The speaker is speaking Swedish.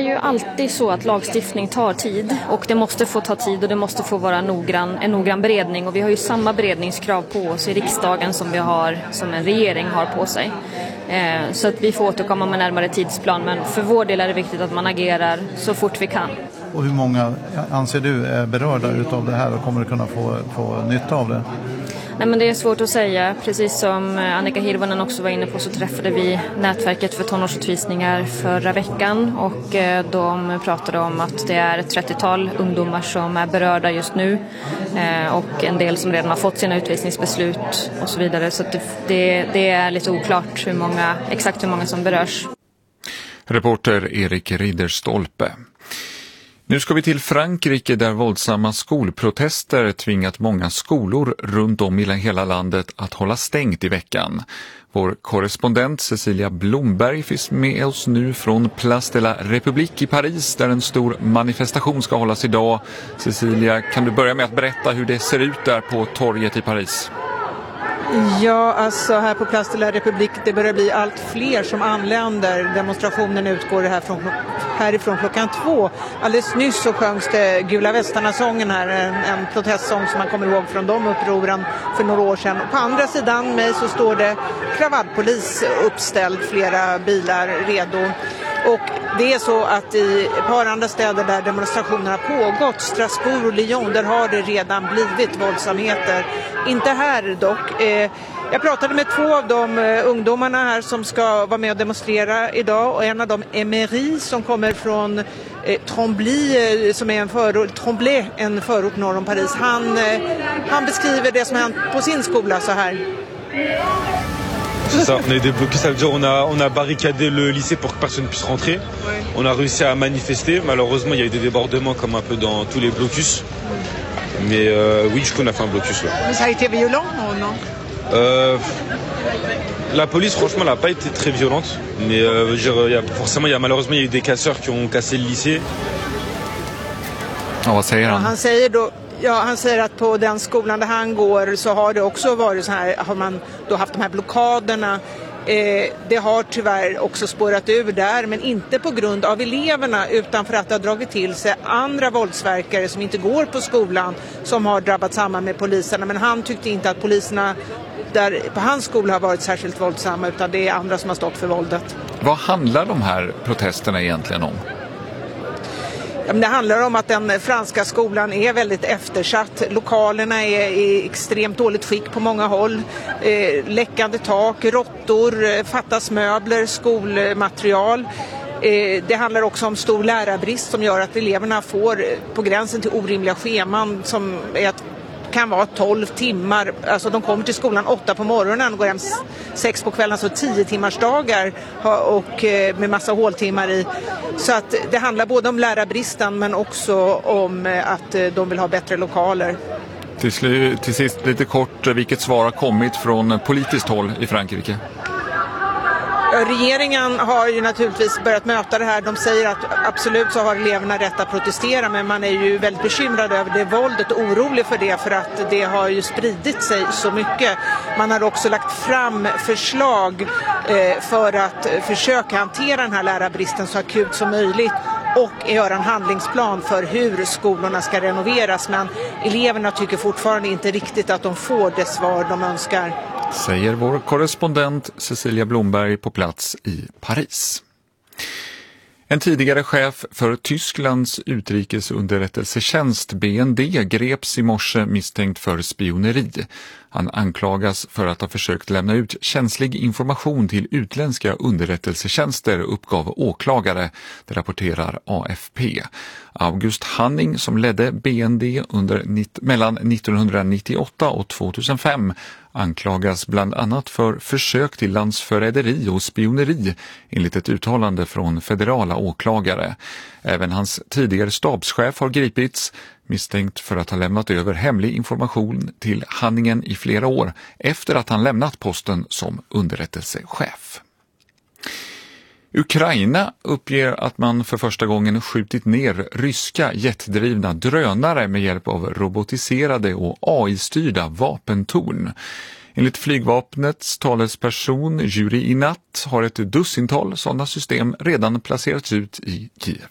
ju alltid så att lagstiftning tar tid och det måste få ta tid och det måste få vara en noggrann beredning, och vi har ju samma beredningskrav på oss i riksdagen som en regering har på sig. Så att vi får återkomma med närmare tidsplan, men för vår del är det viktigt att man agerar så fort vi kan. Och hur många anser du är berörda utav det här och kommer att kunna få nytta av det? Nej, men det är svårt att säga. Precis som Annika Hirvonen också var inne på så träffade vi nätverket för tonårsutvisningar förra veckan, och de pratade om att det är ett 30-tal ungdomar som är berörda just nu och en del som redan har fått sina utvisningsbeslut och så vidare. Så att det är lite oklart exakt hur många som berörs. Reporter Erik Ridderstolpe. Nu ska vi till Frankrike där våldsamma skolprotester tvingat många skolor runt om i hela landet att hålla stängt i veckan. Vår korrespondent Cecilia Blomberg finns med oss nu från Place de la République i Paris där en stor manifestation ska hållas idag. Cecilia, kan du börja med att berätta hur det ser ut där på torget i Paris? Ja, alltså här på Place de la République det börjar bli allt fler som anländer. Demonstrationen utgår härifrån klockan 2. Alldeles nyss så sjöngs det Gula västarna-sången här, en protestsång som man kommer ihåg från de upproren för några år sedan. Och på andra sidan mig så står det kravallpolis uppställd, flera bilar redo. Och det är så att i ett par andra städer där demonstrationerna har pågått, Strasbourg och Lyon, där har det redan blivit våldsamheter. Inte här dock. Jag pratade med 2 av de ungdomarna här som ska vara med och demonstrera idag, och en av dem är Emery som kommer från Tremblay, som är en förort norr om Paris. Han beskriver det som hänt på sin skola så här. C'est ça, on a débloqué, ça veut dire on a barricadé le lycée pour que personne puisse rentrer. On a réussi à manifester, malheureusement il y a eu des débordements comme un peu dans tous les blocus. Mais oui, je crois qu'on a fait un blocus. Ouais. Mais ça a été violent ou non? La police, franchement, n'a pas été très violente. Mais malheureusement, il y a eu des casseurs qui ont cassé le lycée. Ja, vad säger han? Han säger att på den skolan där han går så har det också varit så här, har man då haft de här blockaderna. Det har tyvärr också spårat ur där, men inte på grund av eleverna utan för att det har dragit till sig andra våldsverkare som inte går på skolan som har drabbat samman med poliserna. Men han tyckte inte att poliserna där på hans skola har varit särskilt våldsamma, utan det är andra som har stått för våldet. Vad handlar de här protesterna egentligen om? Det handlar om att den franska skolan är väldigt eftersatt. Lokalerna är i extremt dåligt skick på många håll. Läckande tak, råttor, fattas möbler, skolmaterial. Det handlar också om stor lärarbrist som gör att eleverna får på gränsen till orimliga scheman som kan vara 12 timmar. Alltså de kommer till skolan 8 på morgonen och går hem 6 på kvällen, så 10 timmars dagar och med massa håltimmar i. Så att det handlar både om lärarbristen men också om att de vill ha bättre lokaler. Till sist lite kort, vilket svar har kommit från politiskt håll i Frankrike? Regeringen har ju naturligtvis börjat möta det här. De säger att absolut så har eleverna rätt att protestera, men man är ju väldigt bekymrad över det våldet och orolig för det, för att det har ju spridit sig så mycket. Man har också lagt fram förslag för att försöka hantera den här lärarbristen så akut som möjligt och göra en handlingsplan för hur skolorna ska renoveras. Men eleverna tycker fortfarande inte riktigt att de får det svar de önskar. Säger vår korrespondent Cecilia Blomberg på plats i Paris. En tidigare chef för Tysklands utrikesunderrättelsetjänst BND greps i morse misstänkt för spioneri. Han anklagas för att ha försökt lämna ut känslig information till utländska underrättelsetjänster, uppgav åklagare, det rapporterar AFP. August Hanning, som ledde BND mellan 1998 och 2005, anklagas bland annat för försök till landsförräderi och spioneri enligt ett uttalande från federala åklagare. Även hans tidigare stabschef har gripits, misstänkt för att ha lämnat över hemlig information till Hanningen i flera år efter att han lämnat posten som underrättelsechef. Ukraina uppger att man för första gången skjutit ner ryska jetdrivna drönare med hjälp av robotiserade och AI-styrda vapentorn. Enligt flygvapnets talesperson Juri Inat har ett dussintal sådana system redan placerats ut i Kiev.